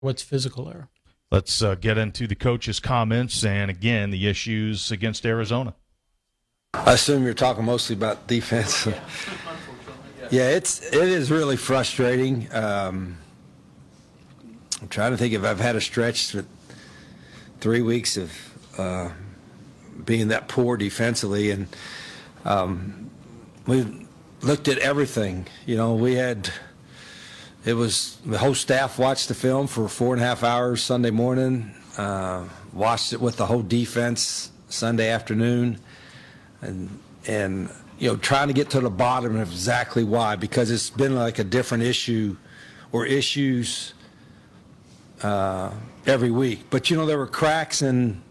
what's physical error. Let's get into the coach's comments and, again, the issues against Arizona. I assume you're talking mostly about defense. Yeah, it is really frustrating. I'm trying to think if I've had a stretch for 3 weeks of being that poor defensively, and we looked at everything. You know, it was the whole staff watched the film for 4.5 hours Sunday morning, watched it with the whole defense Sunday afternoon, and you know, trying to get to the bottom of exactly why, because it's been like a different issue or issues every week. But you know, there were cracks in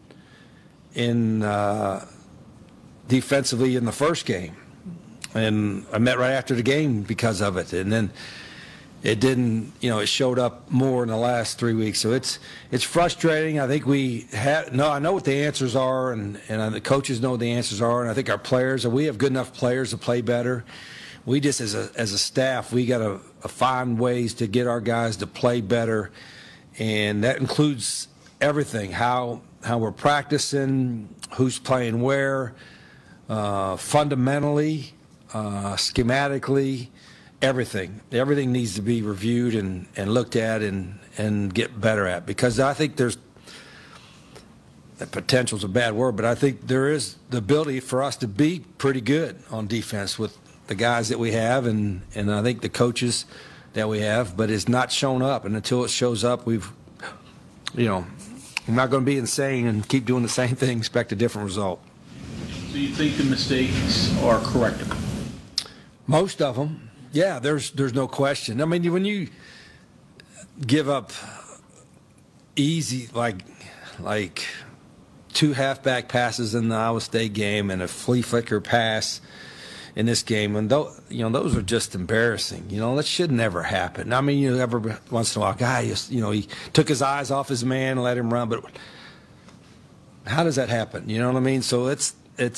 defensively in the first game, and I met right after the game because of it, and then it didn't, you know, it showed up more in the last 3 weeks. So it's frustrating. I think I know what the answers are, and the coaches know what the answers are, and I think our players, we have good enough players to play better. We just, as a staff, we got to find ways to get our guys to play better, and that includes everything, how we're practicing, who's playing where, fundamentally, schematically. Everything needs to be reviewed and looked at and get better at, because I think there's potential's a bad word, but I think there is the ability for us to be pretty good on defense with the guys that we have and I think the coaches that we have, but it's not shown up, and until it shows up, I'm not going to be insane and keep doing the same thing, expect a different result. Do you think the mistakes are correctable? Most of them. Yeah, there's no question. I mean, when you give up easy, like 2 halfback passes in the Iowa State game and a flea flicker pass in this game, and those are just embarrassing. You know, that should never happen. I mean, every once in a while, he took his eyes off his man and let him run, but how does that happen? You know what I mean? So it's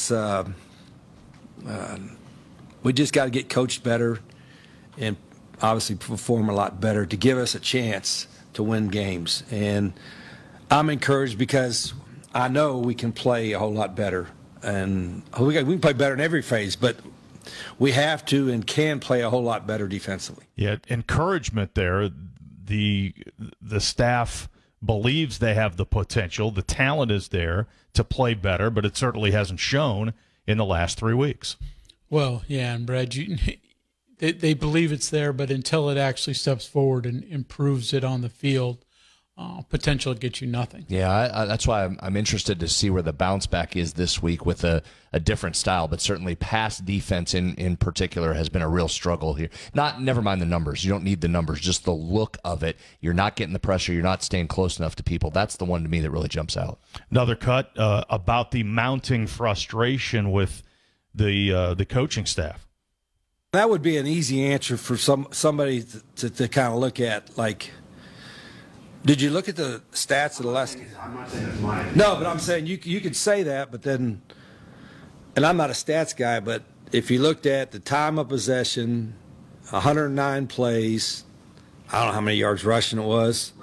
we just got to get coached better and obviously perform a lot better to give us a chance to win games. And I'm encouraged because I know we can play a whole lot better. And we can play better in every phase, but we have to and can play a whole lot better defensively. Yeah, encouragement there. The staff believes they have the potential. The talent is there to play better, but it certainly hasn't shown in the last 3 weeks. Well, yeah, and Brad, they believe it's there, but until it actually steps forward and improves it on the field, potential gets you nothing. Yeah, that's why I'm interested to see where the bounce back is this week with a different style, but certainly pass defense in particular has been a real struggle here. Never mind the numbers. You don't need the numbers, just the look of it. You're not getting the pressure. You're not staying close enough to people. That's the one to me that really jumps out. Another cut about the mounting frustration with the coaching staff. That would be an easy answer for somebody to kind of look at. Like, did you look at the stats of the last game? I'm not saying it's mine. No, but I'm saying you could say that, but then, and I'm not a stats guy, but if you looked at the time of possession, 109 plays, I don't know how many yards rushing it was,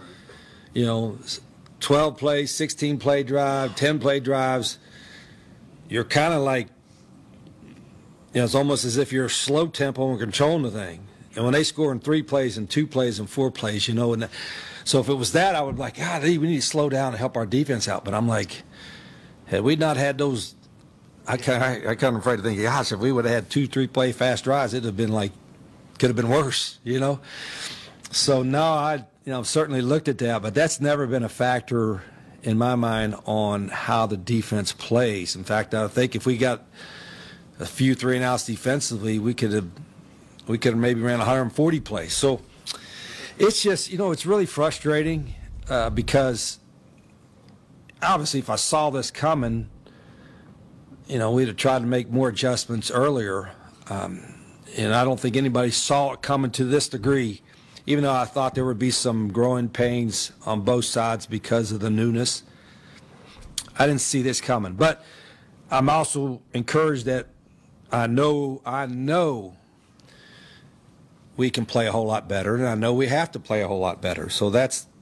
12 plays, 16 play drive, 10 play drives, you're kind of like, it's almost as if you're slow tempo and controlling the thing. And when they score in 3 plays and 2 plays and 4 plays, and so if it was that, I would be like, God, we need to slow down and help our defense out. But I'm like, had we not had those, I kind of afraid to think, gosh, if we would have had 2-3 play fast drives, it'd have been could have been worse, So no, I've certainly looked at that, but that's never been a factor in my mind on how the defense plays. In fact, I think if we got a few 3-and-outs defensively, we could have maybe ran 140 plays. So it's just, it's really frustrating because obviously if I saw this coming, we'd have tried to make more adjustments earlier. And I don't think anybody saw it coming to this degree, even though I thought there would be some growing pains on both sides because of the newness. I didn't see this coming. But I'm also encouraged that I know we can play a whole lot better, and I know we have to play a whole lot better. So that's